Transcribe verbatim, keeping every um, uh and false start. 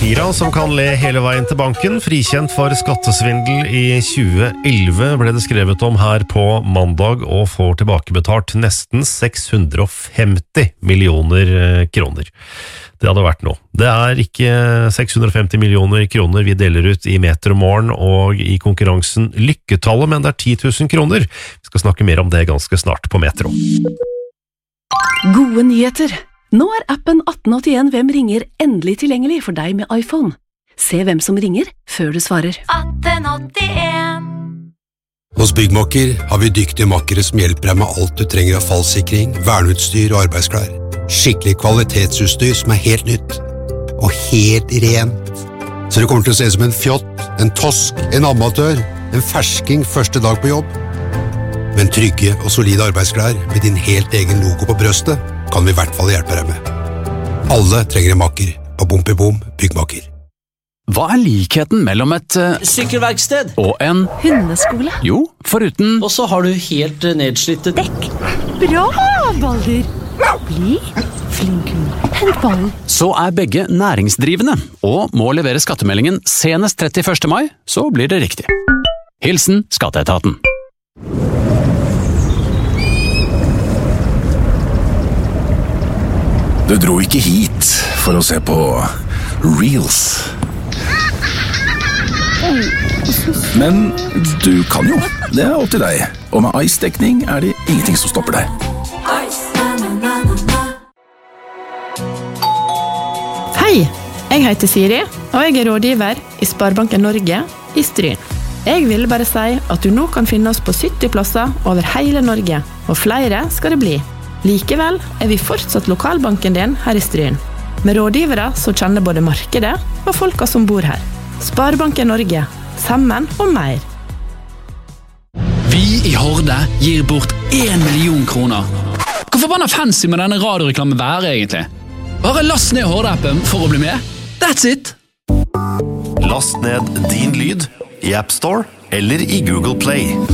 Shakira, som kan le hele veien til banken. Frikjent for skattesvindel i tjue elleve ble det skrevet om her på mandag, og får tilbakebetalt nesten seks hundre og femti millioner kroner. Det hadde vært noe. Det er ikke seks hundre og femti millioner kroner vi deler ut i Metromorgen og i konkurransen Lykketallet, men det er ti tusen kroner. Vi skal snakke mer om det ganske snart på Metro. Gode nyheter! Nå er appen atten åttien Hvem ringer endelig tilgjengelig for deg med iPhone. Se hvem som ringer før du svarer. atten åttien Hos Byggmakker har vi dyktige makkere som hjelper deg med alt du trenger av fallsikring, verneutstyr og arbeidsklær. Skikkelig kvalitetsutstyr som er helt nytt. Og helt rent. Så det kommer til å se ut som en fjott, en tosk, en amatør, en fersking første dag på jobb. Men trygge og solide arbeidsklær med din helt egen logo på brøstet kan vi i hvert fall hjelpe deg med. Alle trenger en makker på Bompibom Byggmakker. Hva er likheten mellom et uh, sykkelverksted og en Hundeskole. Jo, foruten Og så har du helt nedslitte Dekk. Bra, Balder. Bli flink. Hent ballen. Så er begge næringsdrivende og må levere skattemeldingen senest trettiførste mai, så blir det riktig. Hilsen Skatteetaten. Du dro ikke hit for å se på Reels. Men du kan jo. Det er opp til deg. Og med Ice-dekning er det ingenting som stopper deg. Hei, jeg heter Siri, og jeg er rådgiver i Sparebanken Norge i Stryn. Jeg vil bare si at du nå kan finne oss på sytti plasser over hele Norge, og flere skal det bli. Likevel er vi fortsatt lokalbanken din her i Stryn, med rådgivere som kjenner både markedet og folka som bor her. Sparebanken Norge, sammen og mer. Vi i Horde gir bort en million kroner. Hvor forbanna fancy med denne radioreklamen være egentlig? Bare last ned Horde-appen for å bli med. That's it! Last ned din lyd i App Store eller i Google Play.